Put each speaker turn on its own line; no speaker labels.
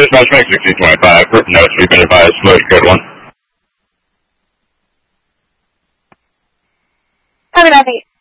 Dispatch make 1625. Written notes, we've been advised. Motor code 1.
Have a nice day.